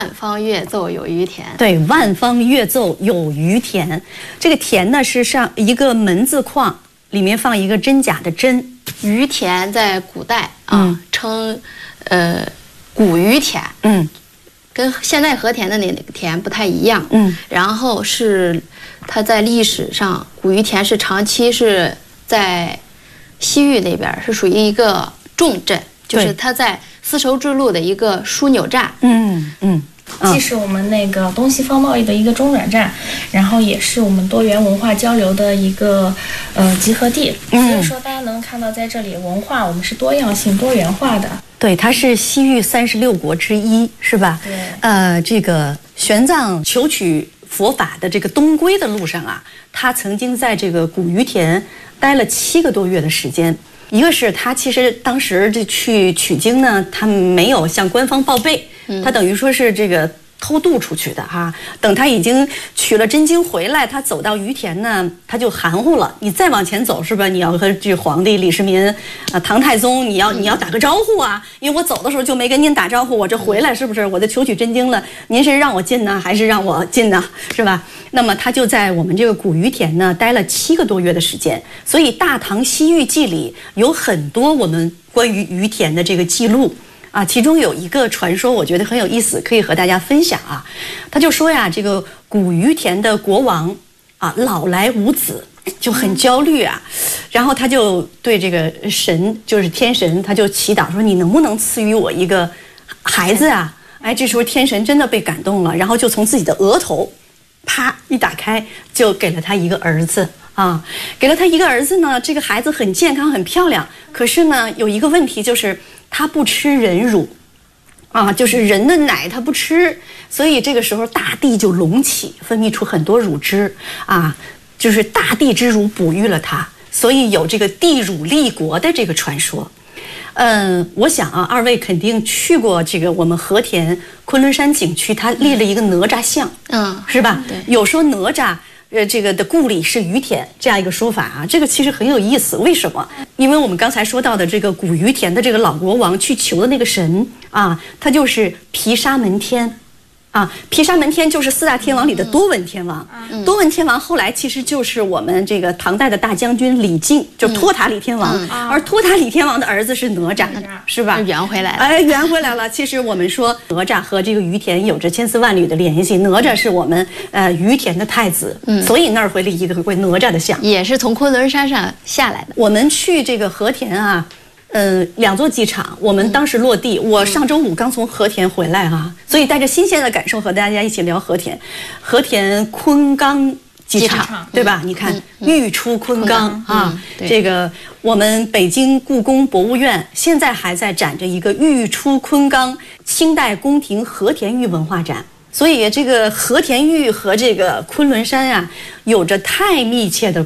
万方乐奏有余田。 对，万方乐奏有余田。这个田呢是上一个门字框，里面放一个真假的真。 余田在古代称古余田，跟现在和田的那个田不太一样，然后是它在历史上古余田是长期是在西域那边是属于一个重镇，就是它在丝绸之路的一个枢纽站， 既是我们那个东西方贸易的一个中转站，然后也是我们多元文化交流的一个集合地。所以说，大家能看到在这里文化我们是多样性、多元化的。 对，它是西域36国之一，是吧？ 对。 这个玄奘求取佛法的这个东归的路上啊，他曾经在这个古余田待了7个多月的时间。一个是他其实当时这去取经呢，他没有向官方报备，他等于说是这个偷渡出去的哈。等他已经取了真经回来，他走到余田呢，他就含糊了。你再往前走是吧？你要和这皇帝李世民唐太宗，你要打个招呼啊，因为我走的时候就没跟您打招呼，我这回来是不是我就求取真经了？您是让我进呢，还是让我进呢？是吧？那么他就在我们这个古余田呢待了7个多月的时间，所以《大唐西域记》里有很多我们关于余田的这个记录啊，其中有一个传说，我觉得很有意思，可以和大家分享啊。他就说呀，这个古余田的国王啊，老来无子，就很焦虑啊，然后他就对这个神，就是天神，他就祈祷说：“你能不能赐予我一个孩子啊？”哎，这时候天神真的被感动了，然后就从自己的额头啪一打开，就给了他一个儿子啊，给了他一个儿子呢。这个孩子很健康，很漂亮，可是呢，有一个问题就是他不吃人乳，啊，就是人的奶他不吃，所以这个时候大地就隆起，分泌出很多乳汁啊，就是大地之乳哺育了他，所以有这个地乳立国的这个传说。我想啊，二位肯定去过这个我们和田昆仑山景区，它立了一个哪吒像，是吧？ 对， 有说哪吒这个的故里是余田这样一个说法啊，这个其实很有意思。为什么？因为我们刚才说到的这个古余田的这个老国王去求的那个神啊，他就是毗沙门天。啊，毗沙门天就是4大天王里的多闻天王。多闻天王后来其实就是我们这个唐代的大将军李靖，就托塔李天王。而托塔李天王的儿子是哪吒，是吧？ 圆回来了。 哎，圆回来了。其实我们说哪吒和这个余田有着千丝万缕的联系。哪吒是我们余田的太子，所以那儿会立一个哪吒的像， 也是从昆仑山上下来的。 我们去这个和田啊。2座机场，我们当时落地。我上周5刚从和田回来啊，所以带着新鲜的感受和大家一起聊和田。和田昆冈机场，对吧？你看欲出昆冈啊，这个我们北京故宫博物院现在还在展着一个欲出昆冈清代宫廷和田玉文化展。所以这个和田玉和这个昆仑山啊，有着太密切的